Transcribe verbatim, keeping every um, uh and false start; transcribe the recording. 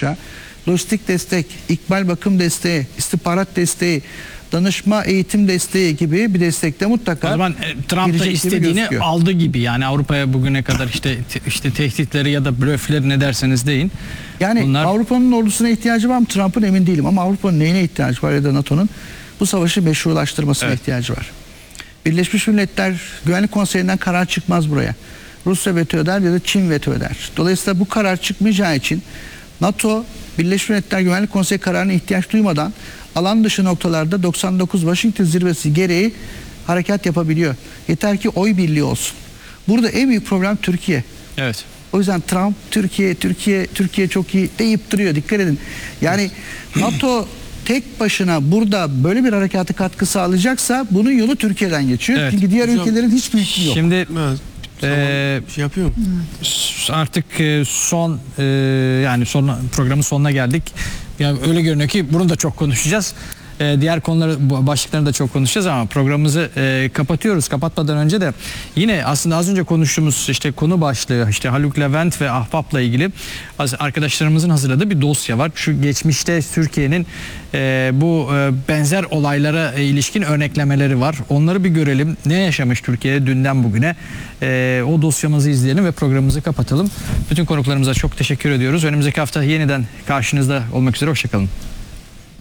SAVAŞ'a lojistik destek, ikmal bakım desteği, istihbarat desteği, danışma eğitim desteği gibi bir destekte mutlaka. O zaman e, Trump da istediğini aldı gibi, yani Avrupa'ya bugüne kadar işte te, işte tehditleri ya da blöfleri ne derseniz deyin. Yani bunlar... Avrupa'nın ordusuna ihtiyacı var mı? Trump'ın emin değilim ama Avrupa'nın neyine ihtiyacı var ya da NATO'nun bu savaşı meşrulaştırmasına evet. ihtiyacı var. Birleşmiş Milletler Güvenlik Konseyi'nden karar çıkmaz buraya. Rusya veto eder ya da Çin veto eder. Dolayısıyla bu karar çıkmayacağı için NATO Birleşmiş Milletler Güvenlik Konseyi kararına ihtiyaç duymadan alan dışı noktalarda doksan dokuz Washington zirvesi gereği harekat yapabiliyor. Yeter ki oy birliği olsun. Burada en büyük problem Türkiye. Evet. O yüzden Trump Türkiye, Türkiye, Türkiye çok iyi deyip duruyor. Dikkat edin. Yani NATO tek başına burada böyle bir harekatı katkı sağlayacaksa bunun yolu Türkiye'den geçiyor. Evet. Çünkü diğer Hocam, ülkelerin hiçbir fikri yok. Şimdi evet. Ee, şey yapıyor mu? Artık son yani son programın sonuna geldik. Yani öyle görünüyor ki bunu da çok konuşacağız. Diğer konuları, başlıklarını da çok konuşacağız ama programımızı kapatıyoruz. Kapatmadan önce de yine aslında az önce konuştuğumuz işte konu başlığı, işte Haluk Levent ve Ahbap'la ilgili arkadaşlarımızın hazırladığı bir dosya var. Şu geçmişte Türkiye'nin bu benzer olaylara ilişkin örneklemeleri var. Onları bir görelim. Ne yaşamış Türkiye dünden bugüne? O dosyamızı izleyelim ve programımızı kapatalım. Bütün konuklarımıza çok teşekkür ediyoruz. Önümüzdeki hafta yeniden karşınızda olmak üzere. Hoşçakalın.